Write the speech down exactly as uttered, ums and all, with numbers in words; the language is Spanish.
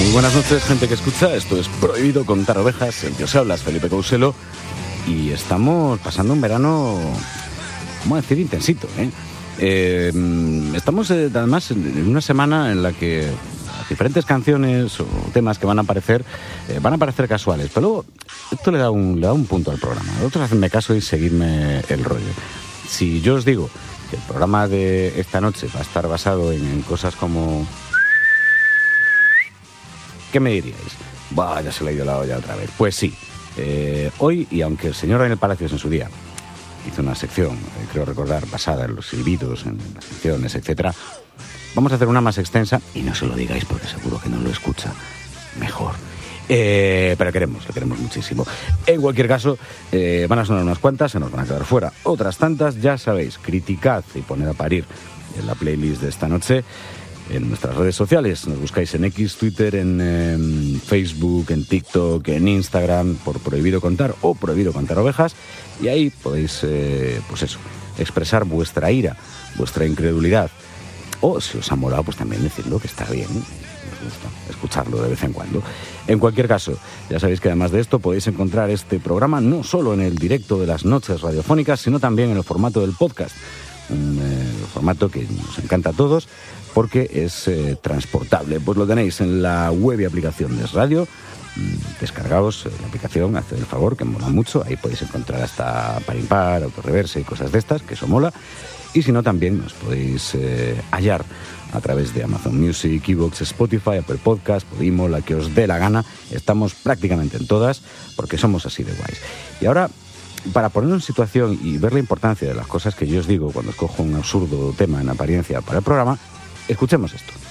Muy buenas noches, gente que escucha. Esto es Prohibido Contar Ovejas. El que os habla es Felipe Couselo. Y estamos pasando un verano, vamos a decir, intensito, ¿eh? Eh, estamos eh, además en una semana en la que diferentes canciones o temas que van a aparecer eh, van a parecer casuales, pero luego esto le da un, le da un punto al programa. Vosotros hacedme caso y seguidme el rollo. Si yo os digo que el programa de esta noche va a estar basado en, en cosas como... ¿Qué me diríais? Bah, ya se le ha ido la olla otra vez. Pues sí, eh, hoy, y aunque el señor Daniel Palacios en su día hizo una sección, eh, creo recordar, basada en los silbidos, en las secciones, etcétera, vamos a hacer una más extensa, y no se lo digáis porque seguro que no lo escucha mejor. Eh, pero queremos, lo queremos muchísimo. En cualquier caso, eh, van a sonar unas cuantas, se nos van a quedar fuera otras tantas. Ya sabéis, criticad y poned a parir en la playlist de esta noche en nuestras redes sociales. Nos buscáis en X, Twitter, en, en Facebook, en TikTok, en Instagram, por Prohibido Contar o Prohibido Contar Ovejas, y ahí podéis, eh, pues eso, expresar vuestra ira, vuestra incredulidad, o si os ha molado, pues también decirlo, que está bien, os gusta escucharlo de vez en cuando. En cualquier caso, ya sabéis que además de esto podéis encontrar este programa no solo en el directo de las noches radiofónicas, sino también en el formato del podcast, un eh, formato que nos encanta a todos porque es eh, transportable. Pues lo tenéis en la web y aplicación de Radio. Descargaos la aplicación, haced el favor, que mola mucho. Ahí podéis encontrar hasta par impar, autorreverse y cosas de estas, que eso mola. Y si no, también nos podéis eh, hallar a través de Amazon Music, iVoox, Spotify, Apple Podcast, Podimo, la que os dé la gana. Estamos prácticamente en todas, porque somos así de guays. Y ahora, para ponernos en situación y ver la importancia de las cosas que yo os digo cuando escojo un absurdo tema en apariencia para el programa, escuchemos esto.